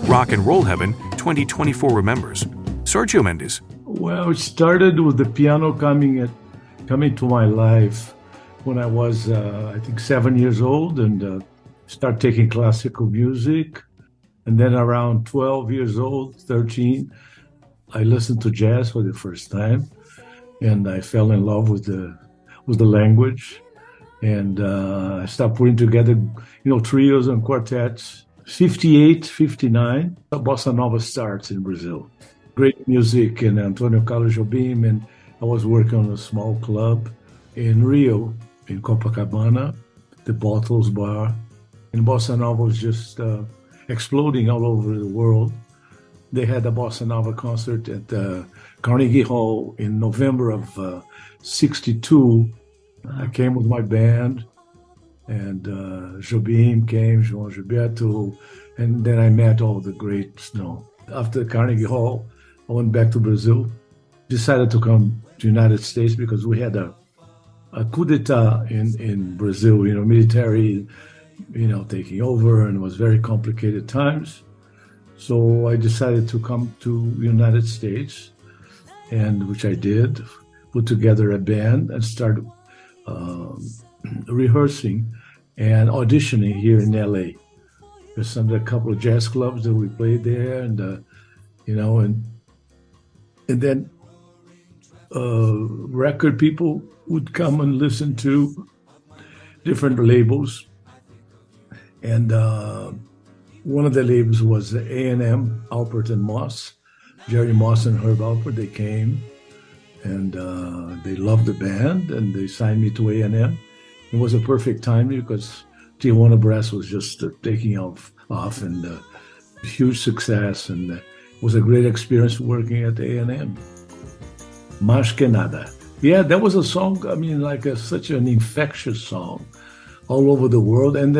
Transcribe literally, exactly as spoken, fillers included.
Rock and Roll Heaven twenty twenty-four remembers. Sergio Mendes. Well, it started with the piano coming at, coming to my life when I was, uh, I think, seven years old, and uh, started taking classical music. And then around twelve years old, thirteen, I listened to jazz for the first time, and I fell in love with the with the language. And uh, I started putting together, you know, trios and quartets. fifty-eight, fifty-nine, Bossa Nova starts in Brazil. Great music, and Antônio Carlos Jobim, and I was working on a small club in Rio, in Copacabana, the Bottles Bar. And Bossa Nova was just uh, exploding all over the world. They had a Bossa Nova concert at uh, Carnegie Hall in November of uh, sixty-two. I came with my band, and uh, Jobim came, João Gilberto, and then I met all the greats. You know. After Carnegie Hall, I went back to Brazil, decided to come to the United States because we had a, a coup d'etat in, in Brazil, you know, military, you know, taking over, and it was very complicated times. So I decided to come to the United States, and which I did, put together a band and started um, rehearsing and auditioning here in L A. There's some a couple of jazz clubs that we played there, and uh, you know, and and then uh, record people would come and listen to different labels, and uh, one of the labels was A and M, Alpert and Moss, Jerry Moss and Herb Alpert. They came, and uh, they loved the band, and they signed me to A and M. It was a perfect time because Tijuana Brass was just uh, taking off, off and uh, huge success, and uh, it was a great experience working at A and M. Mais que nada. Yeah, that was a song, I mean, like a, such an infectious song all over the world. And